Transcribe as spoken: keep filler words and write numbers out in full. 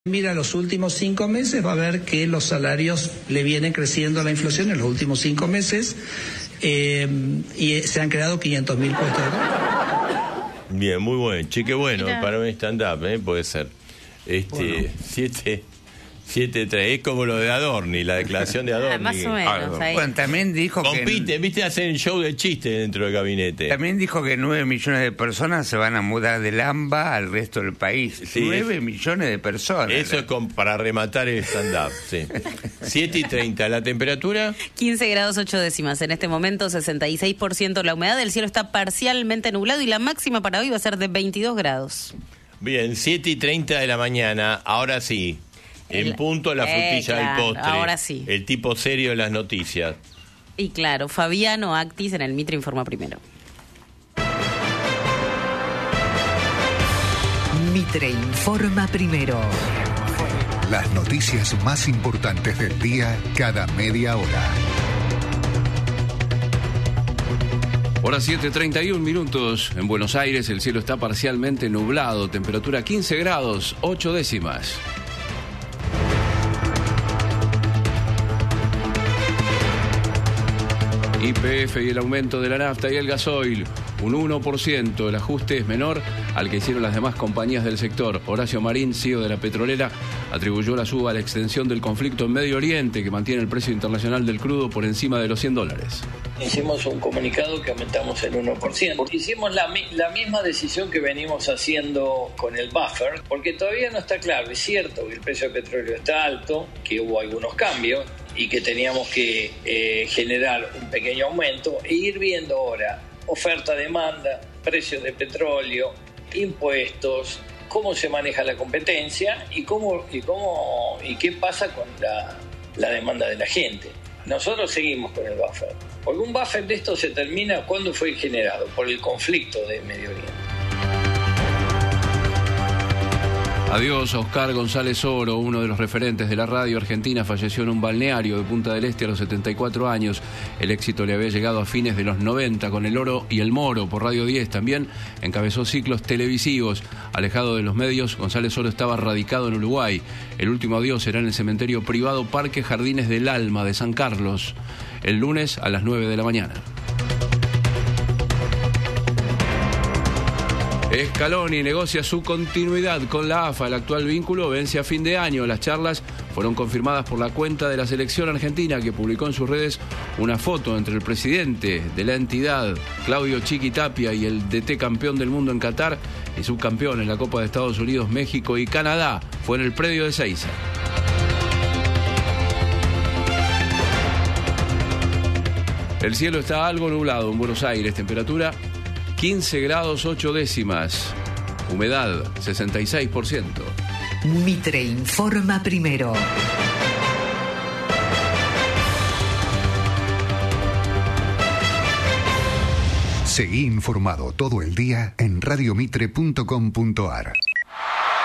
Mira, los últimos cinco meses va a ver que los salarios le vienen creciendo a la inflación en los últimos cinco meses eh, y se han creado quinientos mil puestos de trabajo. Bien, muy bueno. Che, qué bueno. Mira. Para un stand-up, ¿eh? Puede ser. Este, Bueno. siete, siete, tres. Es como lo de Adorni, la declaración de Adorni. Ah, más o menos. Ahí. Bueno, también dijo Compite, que viste, hacen show de chiste dentro del gabinete. también dijo que nueve millones de personas se van a mudar del AMBA al resto del país. Sí, nueve es- millones de personas. Eso es con- para rematar el stand-up, sí. siete y treinta, ¿la temperatura? quince grados ocho décimas. En este momento, sesenta y seis por ciento la humedad. El cielo está parcialmente nublado y la máxima para hoy va a ser de veintidós grados. Bien, siete y treinta de la mañana, ahora sí. En El- punto la Eh, frutilla claro, del postre. ahora sí. El tipo serio de las noticias. Y claro, Fabiano Actis en el Mitre informa primero. Mitre informa primero. Las noticias más importantes del día cada media hora. Hora siete, treinta y un minutos. En Buenos Aires el cielo está parcialmente nublado. Temperatura quince grados, ocho décimas. Y P F y el aumento de la nafta y el gasoil, un uno por ciento. El ajuste es menor al que hicieron las demás compañías del sector. Horacio Marín, C E O de la petrolera, atribuyó la suba a la extensión del conflicto en Medio Oriente, que mantiene el precio internacional del crudo por encima de los cien dólares. Hicimos un comunicado que aumentamos el uno por ciento. Hicimos la, mi- la misma decisión que venimos haciendo con el buffer, porque todavía no está claro. Es cierto que el precio del petróleo está alto, que hubo algunos cambios y que teníamos que eh, generar un pequeño aumento e ir viendo ahora oferta-demanda, precios de petróleo, impuestos, cómo se maneja la competencia y cómo y cómo y qué pasa con la, la demanda de la gente. Nosotros seguimos con el buffer, porque un buffer de esto se termina cuando fue generado, por el conflicto de Medio Oriente. Adiós a Oscar González Oro, uno de los referentes de la radio argentina, falleció en un balneario de Punta del Este a los setenta y cuatro años. El éxito le había llegado a fines de los noventa con El Oro y El Moro por Radio diez. También encabezó ciclos televisivos. Alejado de los medios, González Oro estaba radicado en Uruguay. El último adiós será en el cementerio privado Parque Jardines del Alma de San Carlos, el lunes a las nueve de la mañana. Scaloni negocia su continuidad con la A F A. El actual vínculo vence a fin de año. Las charlas fueron confirmadas por la cuenta de la selección argentina, que publicó en sus redes una foto entre el presidente de la entidad, Claudio Chiqui Tapia, y el D T campeón del mundo en Qatar y subcampeón en la Copa de Estados Unidos, México y Canadá. Fue en el predio de Ezeiza. El cielo está algo nublado en Buenos Aires. Temperatura quince grados ocho décimas. Humedad sesenta y seis por ciento. Mitre informa primero. Seguí informado todo el día en radiomitre punto com punto ar.